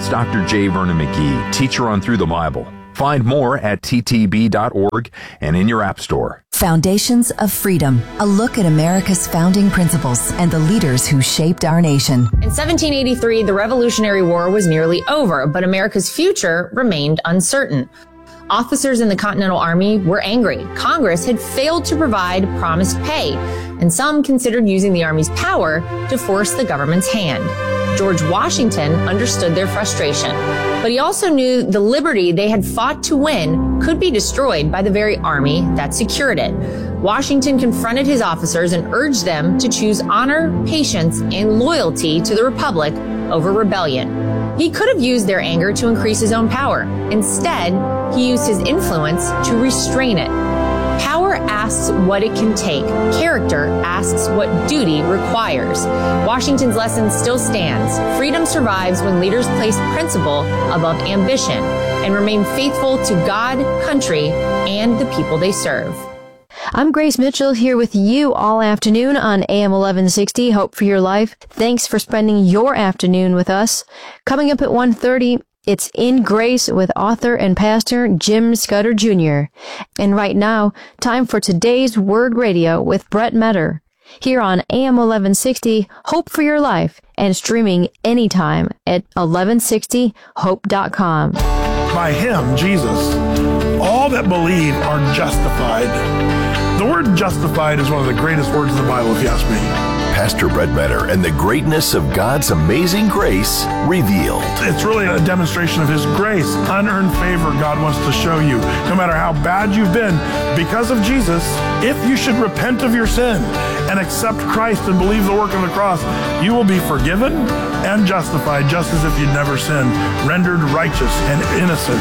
That's Dr. J. Vernon McGee, teacher on Through the Bible. Find more at ttb.org and in your app store. Foundations of Freedom, a look at America's founding principles and the leaders who shaped our nation. In 1783, the Revolutionary War was nearly over, but America's future remained uncertain. Officers in the Continental Army were angry. Congress had failed to provide promised pay, and some considered using the Army's power to force the government's hand. George Washington understood their frustration, but he also knew the liberty they had fought to win could be destroyed by the very army that secured it. Washington confronted his officers and urged them to choose honor, patience, and loyalty to the Republic over rebellion. He could have used their anger to increase his own power. Instead, he used his influence to restrain it. Power asks what it can take. Character asks what duty requires. Washington's lesson still stands. Freedom survives when leaders place principle above ambition and remain faithful to God, country, and the people they serve. I'm Grace Mitchell here with you all afternoon on AM 1160, Hope for Your Life. Thanks for spending your afternoon with us. Coming up at 1:30, it's In Grace with author and pastor Jim Scudder Jr. And right now, time for today's Word Radio with Brett Metter. Here on AM 1160, Hope for Your Life, and streaming anytime at 1160hope.com. By him, Jesus, all that believe are justified. The word justified is one of the greatest words in the Bible, if you ask me. Pastor Brett Metter and the greatness of God's amazing grace revealed. It's really a demonstration of his grace, unearned favor God wants to show you. No matter how bad you've been, because of Jesus, if you should repent of your sin and accept Christ and believe the work of the cross, you will be forgiven and justified just as if you'd never sinned, rendered righteous and innocent.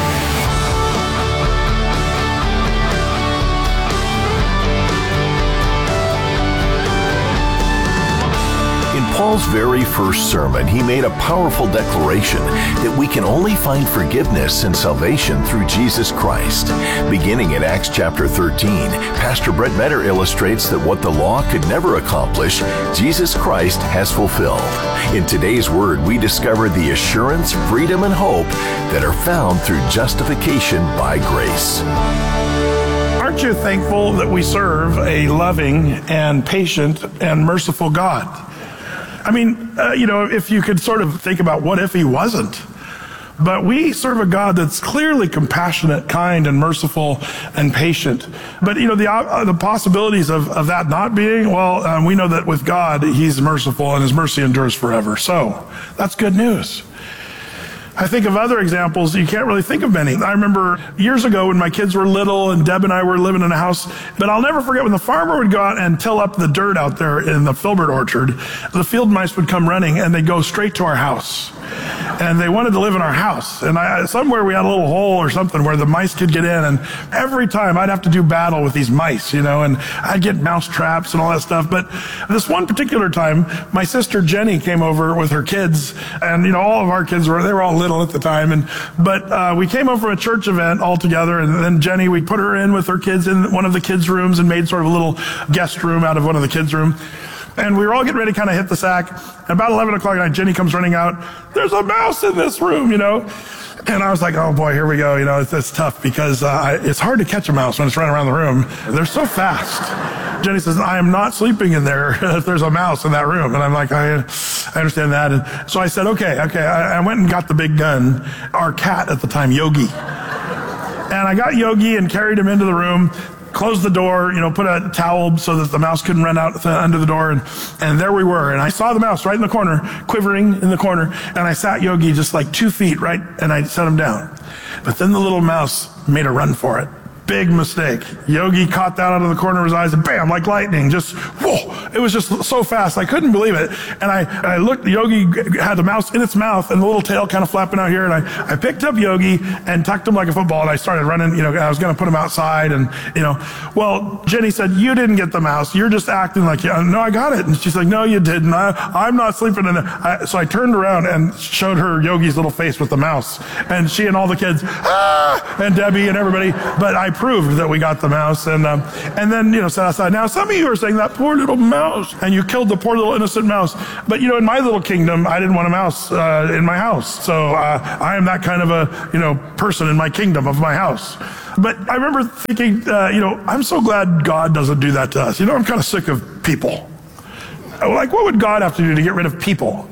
In Paul's very first sermon, he made a powerful declaration that we can only find forgiveness and salvation through Jesus Christ. Beginning in Acts chapter 13, Pastor Brett Metter illustrates that what the law could never accomplish, Jesus Christ has fulfilled. In today's Word, we discover the assurance, freedom, and hope that are found through justification by grace. Aren't you thankful that we serve a loving and patient and merciful God? I mean, if you could sort of think about what if he wasn't. But we serve a God that's clearly compassionate, kind, and merciful and patient. But, the possibilities of that not being, we know that with God, he's merciful and his mercy endures forever. So that's good news. I think of other examples, you can't really think of many. I remember years ago when my kids were little and Deb and I were living in a house, but I'll never forget when the farmer would go out and till up the dirt out there in the filbert orchard, the field mice would come running and they'd go straight to our house. And they wanted to live in our house. And somewhere we had a little hole or something where the mice could get in. And every time I'd have to do battle with these mice, and I'd get mouse traps and all that stuff. But this one particular time, my sister Jenny came over with her kids. And, all of our kids they were all little at the time. But we came over from a church event all together. And then Jenny, we put her in with her kids in one of the kids' rooms and made sort of a little guest room out of one of the kids' rooms. And we were all getting ready to kind of hit the sack. And about 11 o'clock at night, Jenny comes running out. There's a mouse in this room, And I was like, oh boy, here we go. It's tough because it's hard to catch a mouse when it's running around the room. They're so fast. Jenny says, I am not sleeping in there if there's a mouse in that room. And I'm like, I understand that. And so I said, okay. I went and got the big gun, our cat at the time, Yogi. And I got Yogi and carried him into the room. Closed the door, put a towel so that the mouse couldn't run out under the door. And there we were. And I saw the mouse right in the corner, quivering in the corner. And I sat Yogi just like 2 feet, right? And I set him down. But then the little mouse made a run for it. Big mistake. Yogi caught that out of the corner of his eyes and bam, like lightning. Just, whoa. It was just so fast. I couldn't believe it. And I looked, Yogi had the mouse in its mouth and the little tail kind of flapping out here. And I picked up Yogi and tucked him like a football. And I started running, I was going to put him outside. And, well, Jenny said, you didn't get the mouse. You're just acting like, no, I got it. And she's like, no, you didn't. I'm not sleeping in it. So I turned around and showed her Yogi's little face with the mouse. And she and all the kids, and Debbie and everybody. But I proved that we got the mouse, and then, set aside. Now, some of you are saying, that poor little mouse, and you killed the poor little innocent mouse. But, in my little kingdom, I didn't want a mouse in my house. So I am that kind of a, person in my kingdom of my house. But I remember thinking, I'm so glad God doesn't do that to us. I'm kind of sick of people. Like, what would God have to do to get rid of people?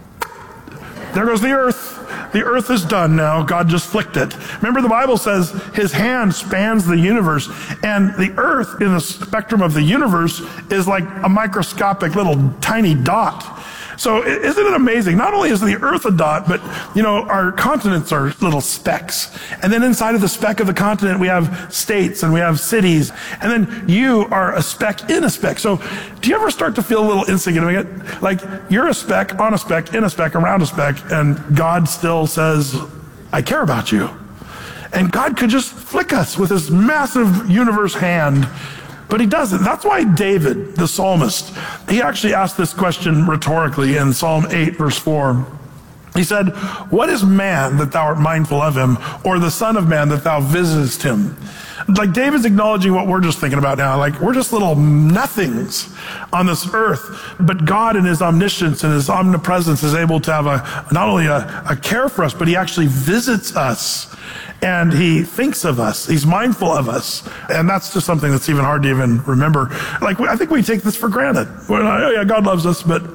There goes the earth. The earth is done now. God just flicked it. Remember, the Bible says his hand spans the universe, and the earth in the spectrum of the universe is like a microscopic little tiny dot. So isn't it amazing? Not only is the earth a dot, but, our continents are little specks. And then inside of the speck of the continent, we have states and we have cities. And then you are a speck in a speck. So do you ever start to feel a little insignificant? Like you're a speck on a speck, in a speck, around a speck, and God still says, I care about you. And God could just flick us with his massive universe hand. But he doesn't. That's why David, the psalmist, he actually asked this question rhetorically in Psalm 8, verse 4. He said, what is man that thou art mindful of him, or the son of man that thou visitest him? Like David's acknowledging what we're just thinking about now. Like we're just little nothings on this earth. But God in his omniscience and his omnipresence is able to have not only a care for us, but he actually visits us. And he thinks of us. He's mindful of us. And that's just something that's even hard to even remember. Like, I think we take this for granted. Oh yeah, God loves us, but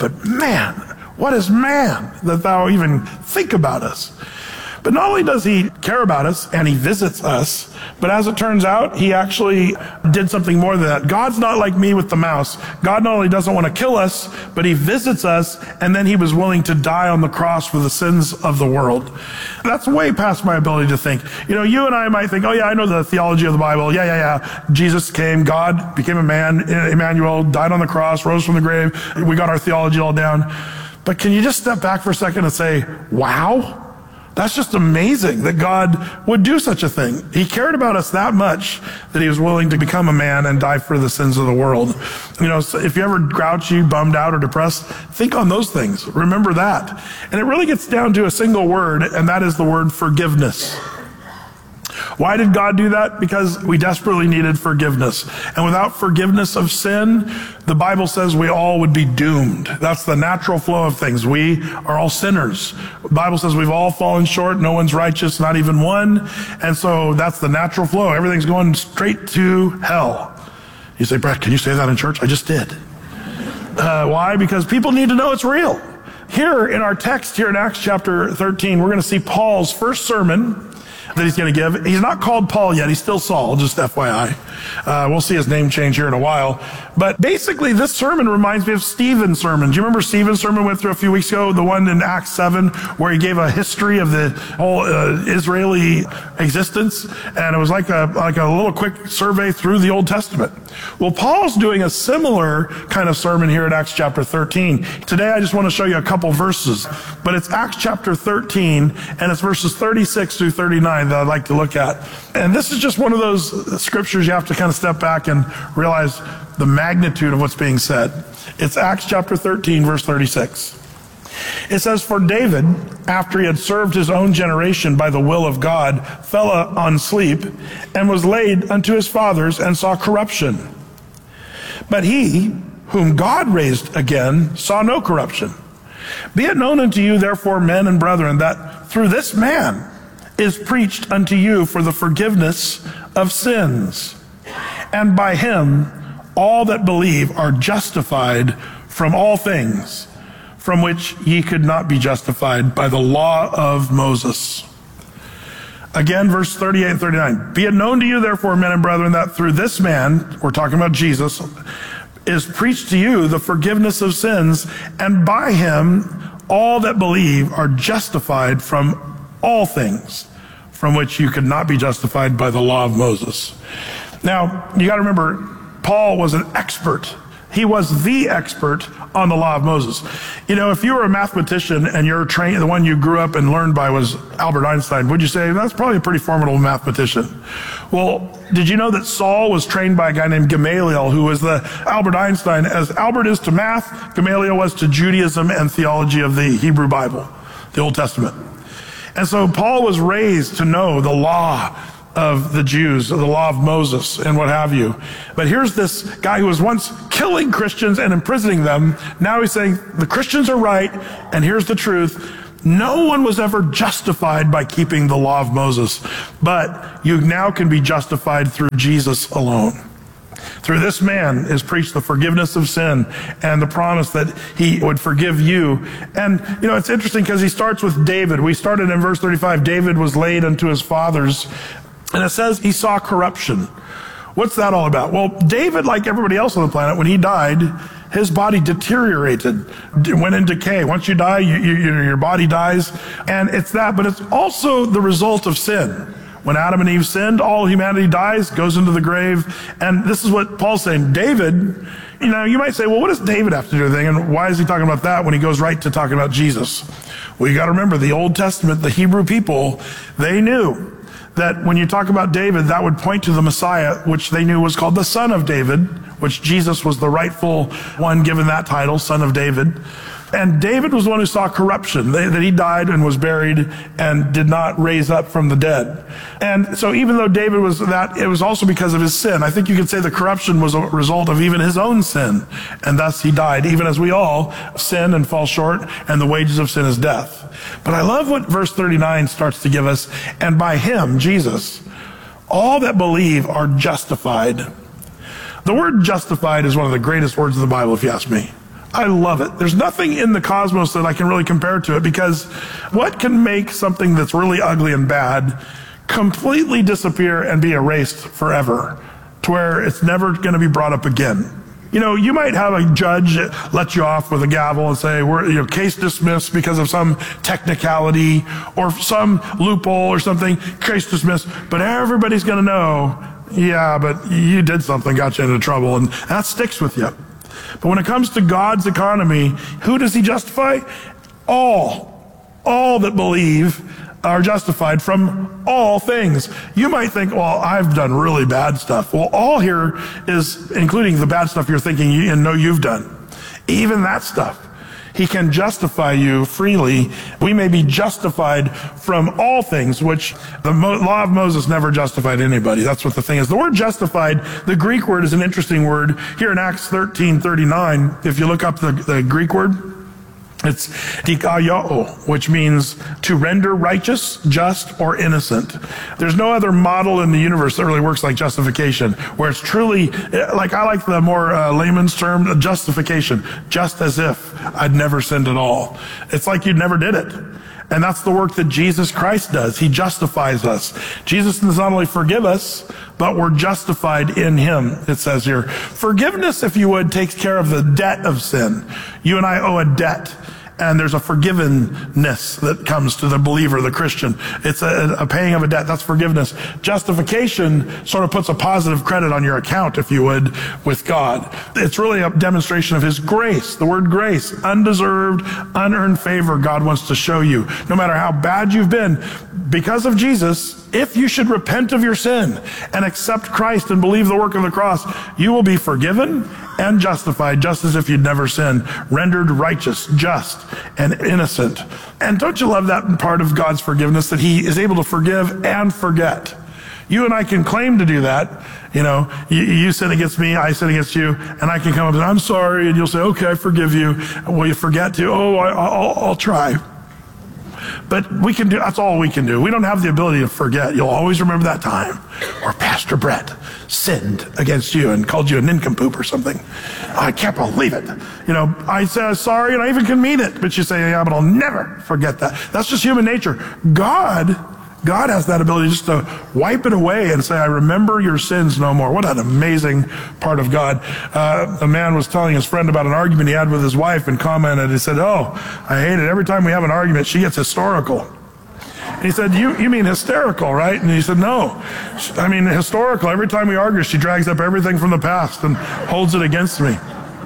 man, what is man that thou even think about us? But not only does he care about us and he visits us, but as it turns out, he actually did something more than that. God's not like me with the mouse. God not only doesn't want to kill us, but he visits us, and then he was willing to die on the cross for the sins of the world. That's way past my ability to think. You and I might think, oh yeah, I know the theology of the Bible. Yeah. Jesus came, God became a man, Emmanuel, died on the cross, rose from the grave. We got our theology all down. But can you just step back for a second and say, wow? That's just amazing that God would do such a thing. He cared about us that much that he was willing to become a man and die for the sins of the world. So if you're ever grouchy, bummed out, or depressed, think on those things. Remember that. And it really gets down to a single word, and that is the word forgiveness. Why did God do that? Because we desperately needed forgiveness. And without forgiveness of sin, the Bible says we all would be doomed. That's the natural flow of things. We are all sinners. The Bible says we've all fallen short. No one's righteous, not even one. And so that's the natural flow. Everything's going straight to hell. You say, Brett, can you say that in church? I just did. Why? Because people need to know it's real. Here in our text here in Acts chapter 13, we're going to see Paul's first sermon that he's going to give. He's not called Paul yet. He's still Saul, just FYI. We'll see his name change here in a while. But basically, this sermon reminds me of Stephen's sermon. Do you remember Stephen's sermon we went through a few weeks ago? The one in Acts 7, where he gave a history of the whole Israeli existence. And it was like a little quick survey through the Old Testament. Well, Paul's doing a similar kind of sermon here in Acts chapter 13. Today, I just want to show you a couple verses. But it's Acts chapter 13, and it's verses 36 through 39 that I'd like to look at. And this is just one of those scriptures you have to kind of step back and realize the magnitude of what's being said. It's Acts chapter 13, verse 36. It says, for David, after he had served his own generation by the will of God, fell on sleep and was laid unto his fathers and saw corruption. But he, whom God raised again, saw no corruption. Be it known unto you, therefore, men and brethren, that through this man is preached unto you for the forgiveness of sins. And by him, all that believe are justified from all things, from which ye could not be justified by the law of Moses. Again, verse 38 and 39. Be it known to you, therefore, men and brethren, that through this man, we're talking about Jesus, is preached to you the forgiveness of sins, and by him all that believe are justified from all things, from which you could not be justified by the law of Moses. Now, you got to remember, Paul was an expert. He was the expert on the law of Moses. If you were a mathematician and you're trained, the one you grew up and learned by was Albert Einstein, would you say that's probably a pretty formidable mathematician? Well, did you know that Saul was trained by a guy named Gamaliel, who was the Albert Einstein? As Albert is to math, Gamaliel was to Judaism and theology of the Hebrew Bible, the Old Testament. And so Paul was raised to know the law of the Jews, the law of Moses and what have you. But here's this guy who was once killing Christians and imprisoning them. Now he's saying the Christians are right, and here's the truth. No one was ever justified by keeping the law of Moses, but you now can be justified through Jesus alone. Through this man is preached the forgiveness of sin and the promise that he would forgive you. And, it's interesting because he starts with David. We started in verse 35. David was laid unto his fathers. And it says he saw corruption. What's that all about? Well, David, like everybody else on the planet, when he died, his body deteriorated, went in decay. Once you die, your body dies. And it's that, but it's also the result of sin. When Adam and Eve sinned, all humanity dies, goes into the grave. And this is what Paul's saying. David, you might say, well, what does David have to do with anything? And why is he talking about that when he goes right to talking about Jesus? Well, you got to remember the Old Testament, the Hebrew people, they knew that when you talk about David, that would point to the Messiah, which they knew was called the Son of David, which Jesus was the rightful one given that title, Son of David. And David was the one who saw corruption, that he died and was buried and did not raise up from the dead. And so even though David was that, it was also because of his sin. I think you could say the corruption was a result of even his own sin. And thus he died, even as we all sin and fall short, and the wages of sin is death. But I love what verse 39 starts to give us. And by him, Jesus, all that believe are justified. The word justified is one of the greatest words in the Bible, if you ask me. I love it. There's nothing in the cosmos that I can really compare to it, because what can make something that's really ugly and bad completely disappear and be erased forever to where it's never going to be brought up again? You might have a judge let you off with a gavel and say, we're, case dismissed because of some technicality or some loophole or something, case dismissed. But everybody's going to know, yeah, but you did something, got you into trouble, and that sticks with you. But when it comes to God's economy, who does he justify? All that believe are justified from all things. You might think, well, I've done really bad stuff. Well, all here is including the bad stuff you're thinking and know you've done. Even that stuff. He can justify you freely. We may be justified from all things, which the law of Moses never justified anybody. That's what the thing is. The word justified, the Greek word is an interesting word. Here in Acts 13:39, if you look up the Greek word, it's dikaiō, which means to render righteous, just, or innocent. There's no other model in the universe that really works like justification, where it's truly, I like the more layman's term, justification, just as if I'd never sinned at all. It's like you never did it. And that's the work that Jesus Christ does. He justifies us. Jesus does not only forgive us, but we're justified in him, it says here. Forgiveness, if you would, takes care of the debt of sin. You and I owe a debt. And there's a forgiveness that comes to the believer, the Christian. It's a paying of a debt. That's forgiveness. Justification sort of puts a positive credit on your account, if you would, with God. It's really a demonstration of his grace. The word grace, undeserved, unearned favor God wants to show you. No matter how bad you've been, because of Jesus, if you should repent of your sin and accept Christ and believe the work of the cross, you will be forgiven and justified, just as if you'd never sinned, rendered righteous, just, and innocent. And don't you love that part of God's forgiveness, that he is able to forgive and forget? You and I can claim to do that. You sin against me, I sin against you, and I can come up and say, I'm sorry, and you'll say, okay, I forgive you. Will you forget to? Oh, I'll try. But we can do, that's all we can do. We don't have the ability to forget. You'll always remember that time where Pastor Brett sinned against you and called you a nincompoop or something. I can't believe it. I say sorry and I even can mean it. But you say, yeah, but I'll never forget that. That's just human nature. God has that ability just to wipe it away and say, I remember your sins no more. What an amazing part of God. A man was telling his friend about an argument he had with his wife and commented, he said, oh, I hate it. Every time we have an argument, she gets historical. And he said, you mean hysterical, right? And he said, no, I mean historical. Every time we argue, she drags up everything from the past and holds it against me.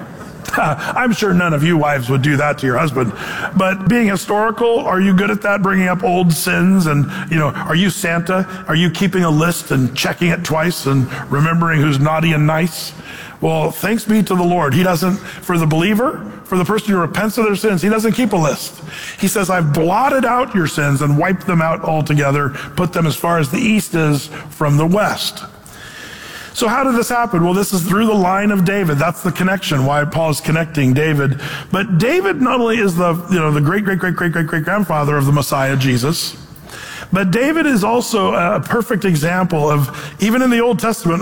I'm sure none of you wives would do that to your husband. But being historical, are you good at that, bringing up old sins? And, are you Santa? Are you keeping a list and checking it twice and remembering who's naughty and nice? Well, thanks be to the Lord. He doesn't, for the believer, for the person who repents of their sins, he doesn't keep a list. He says, I've blotted out your sins and wiped them out altogether, put them as far as the east is from the west. So how did this happen? Well, this is through the line of David. That's the connection, why Paul is connecting David. But David not only is the great-great-great-great-great-great-grandfather of the Messiah, Jesus, but David is also a perfect example of, even in the Old Testament,